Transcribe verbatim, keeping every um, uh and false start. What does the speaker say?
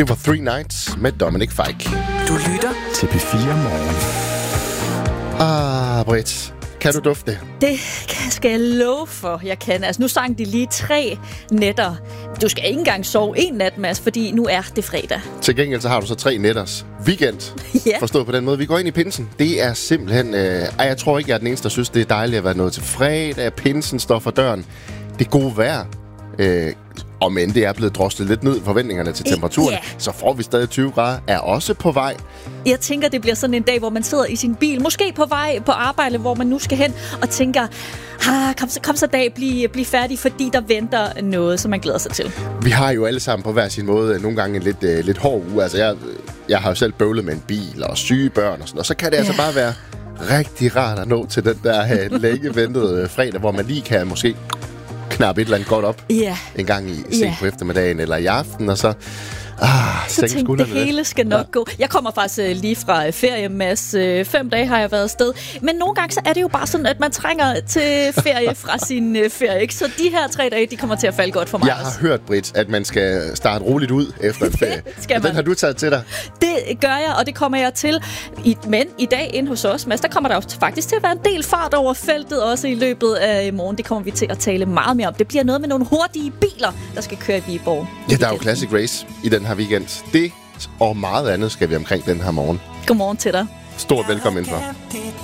Det var Three Nights med Dominic Fike. Du lytter til P fire Morgen. Ah, Britt. Kan du dufte? Det skal jeg love for, jeg kan. Altså, nu sang de lige tre nætter. Du skal ikke engang sove en nat, Mads, fordi nu er det fredag. Til gengæld så har du så tre nætters weekend. Ja. Forstået på den måde. Vi går ind i pinsen. Det er simpelthen... Øh, ej, jeg tror ikke, jeg er den eneste, der synes, det er dejligt at være nået til fredag. Pinsen står for døren. Det gode vejr. Øh, og men det er blevet droslet lidt ned forventningerne til temperaturen, Yeah. så får vi stadig tyve grader, er også på vej. Jeg tænker, det bliver sådan en dag, hvor man sidder i sin bil, måske på vej på arbejde, hvor man nu skal hen, og tænker, ah, kom, så, kom så dag, bliv, bliv færdig, fordi der venter noget, som man glæder sig til. Vi har jo alle sammen på hver sin måde nogle gange en lidt, øh, lidt hård uge. Altså, jeg, jeg har jo selv bøvlet med en bil og syge børn og sådan, og så kan det ja. altså bare være rigtig rart at nå til den der øh, længe ventede fredag, hvor man lige kan måske knappe et eller andet godt op yeah. en gang i sent Yeah. på eftermiddagen eller i aften, og så ah, Så tænkte, det hele skal nok ja. gå. Jeg kommer faktisk uh, lige fra uh, ferie, Mads. Uh, fem dage har jeg været afsted. Men nogle gange så er det jo bare sådan, at man trænger til ferie fra sin uh, ferie. Ikke? Så de her tre dage, de kommer til at falde godt for mig. Jeg har hørt, Britt, at man skal starte roligt ud efter en ferie. skal man. Den har du taget til dig. Det gør jeg, og det kommer jeg til. I, men i dag inde hos os, Mads, der kommer der jo faktisk til at være en del fart over feltet, også i løbet af i morgen. Det kommer vi til at tale meget mere om. Det bliver noget med nogle hurtige biler, der skal køre i Viborg. Ja, der er jo Classic Race i den her weekend. Det og meget andet skal vi omkring den her morgen. Godmorgen til dig. Stort velkommen indenfor.